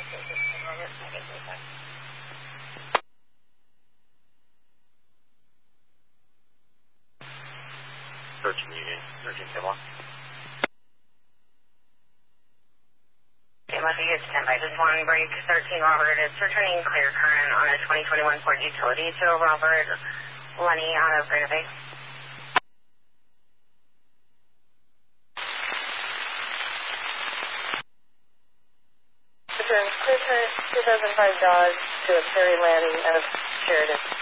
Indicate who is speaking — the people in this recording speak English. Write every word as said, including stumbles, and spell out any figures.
Speaker 1: Searching Union, searching Kevlar.
Speaker 2: Okay, must be good standby. Just one break, thirteen Robert. It's returning clear current on a twenty twenty-one Ford Utility to Robert Lenny out of Granite Bay. Return clear current two thousand five Dodge to a Perry Landing out of Sheridan.